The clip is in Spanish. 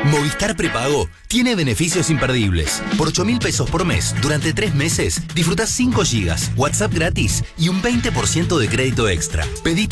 Movistar Prepago tiene beneficios imperdibles. Por 8.000 pesos por mes, durante 3 meses, disfrutás 5 gigas, WhatsApp gratis y un 20% de crédito extra. Pedí